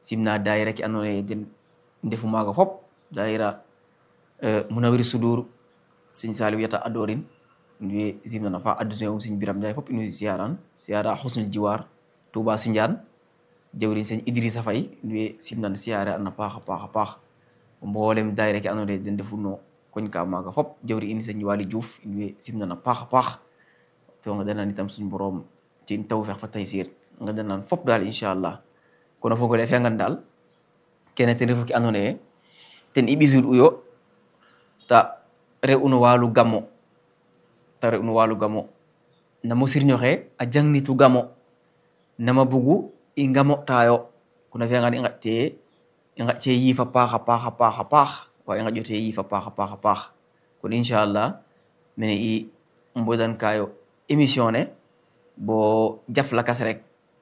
simna daayira ki andoona yee den ndefu maaga fop daayira Munawwir Sudur Sëñ Saliou Yata adorin in way simnana fa adjoint um Sëñ Biram Ndiaye fop in way siyaara Husnul Jiwar Touba Sindiane jawrin Sëñ Idrissa Faye in way simnan siyaare an a paax a paax mboolem daayira ki andoona yee den ndefu no koñ ka maaga fop jawri in Sëñ Waly Diouf in way simnan a paax a paax to nga danaan itam suñu borom ci tawfeex fa taysiir nga danaan fop daal inchallah kono fogole a fi'angan daal kene ten refu ke andoona yee ten i ɓisiid uyo ta re'u no walu gamo namo sirñ oxe a jangnitu gamo nama bugu i ngamo'taayo kono a fi'angan i ngaƴte yiif a paax a paax wa i ngaƴote yiif a paax kon inchallah mene i mbodankaayo émission ne bo jaf lakas rek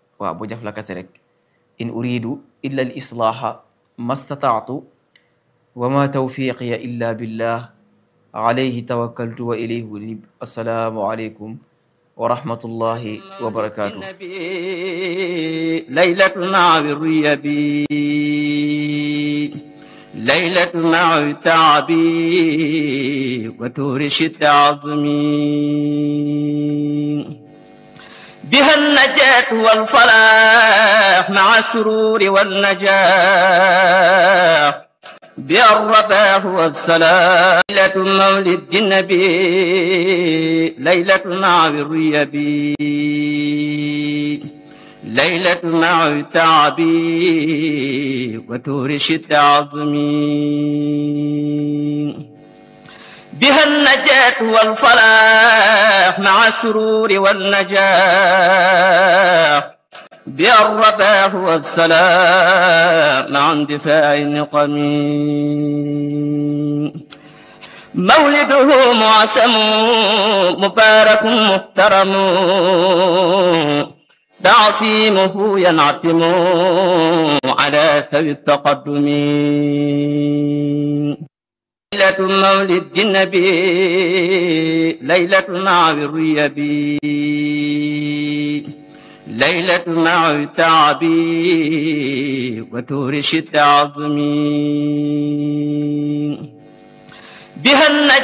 in uridu illa al islaha mastata'tu wa ma tawfiqiya illa billah alayhi tawakkaltu wa ilayhi unib. Assalamu alaikum wa rahmatullahi wa barakatuh. laylatuna wirriyabi laylatuna witaabi wa turishid azmi بها النجاة والفلاح مع السرور والنجاح بها الرباح والسلام ليلة مولد النبي ليلة مع الريبي ليلة مع التعبي وتورش العظمي بها النجاة والفلاح مع السرور والنجاح بها الرباح والسلام مع اندفاع النقم مولده معسم مبارك محترم تعصيمه ينعتم على ثوي التقدم ليلة مولد النبي ليلة مع الريبي ليلة مع التعبي وتورش العظمي بها النجاة